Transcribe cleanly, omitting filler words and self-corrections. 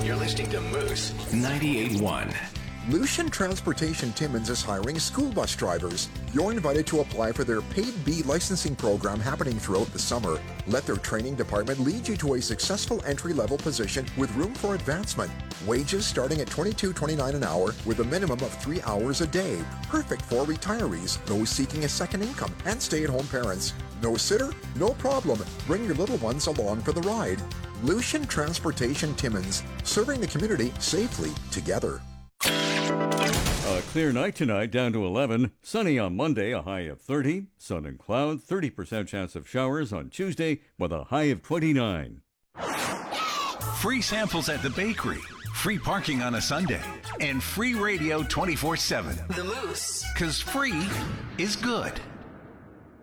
You're listening to Moose 98.1. Lucian Transportation Timmins is hiring school bus drivers. You're invited to apply for their Paid B licensing program happening throughout the summer. Let their training department lead you to a successful entry-level position with room for advancement. Wages starting at $22.29 an hour with a minimum of 3 hours a day. Perfect for retirees, those seeking a second income, and stay-at-home parents. No sitter? No problem. Bring your little ones along for the ride. Lucian Transportation Timmins, serving the community safely together. A clear night tonight, down to 11. Sunny on Monday, a high of 30. Sun and cloud, 30% chance of showers on Tuesday with a high of 29. Free samples at the bakery, free parking on a Sunday, and free radio 24/7. The Moose. 'Cause free is good.